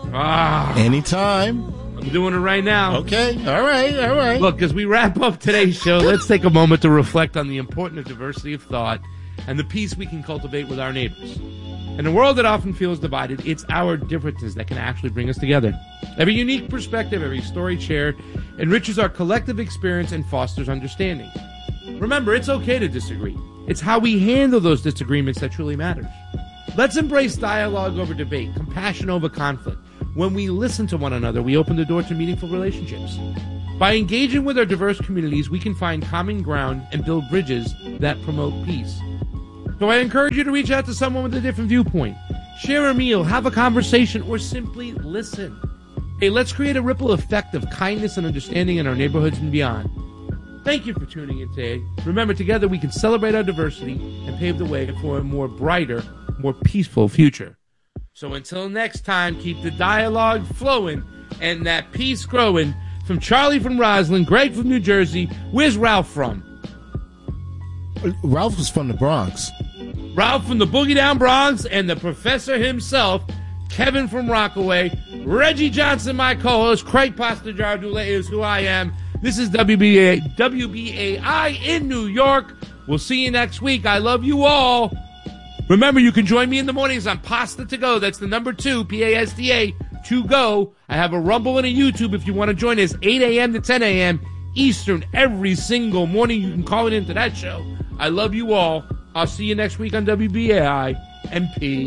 Anytime. I'm doing it right now. Okay. All right. Look, as we wrap up today's show, let's take a moment to reflect on the importance of diversity of thought and the peace we can cultivate with our neighbors. In a world that often feels divided, it's our differences that can actually bring us together. Every unique perspective, every story shared, enriches our collective experience and fosters understanding. Remember, it's okay to disagree. It's how we handle those disagreements that truly matters. Let's embrace dialogue over debate, compassion over conflict. When we listen to one another, we open the door to meaningful relationships. By engaging with our diverse communities, we can find common ground and build bridges that promote peace. So I encourage you to reach out to someone with a different viewpoint. Share a meal, have a conversation, or simply listen. Hey, let's create a ripple effect of kindness and understanding in our neighborhoods and beyond. Thank you for tuning in today. Remember, together we can celebrate our diversity and pave the way for a more brighter, more peaceful future. So until next time, keep the dialogue flowing and that peace growing. From Charlie from Roslyn, Greg from New Jersey, where's Ralph from? Ralph was from the Bronx. Ralph from the Boogie Down Bronx, and the professor himself, Kevin from Rockaway. Reggie Johnson, my co-host. Craig Pastor-Jardula is who I am. This is WBAI in New York. We'll see you next week. I love you all. Remember, you can join me in the mornings on Pasta to Go. That's the number 2, P-A-S-T-A, to go. I have a Rumble and a YouTube if you want to join us, 8 a.m. to 10 a.m. Eastern every single morning. You can call it into that show. I love you all. I'll see you next week on WBAI and peace.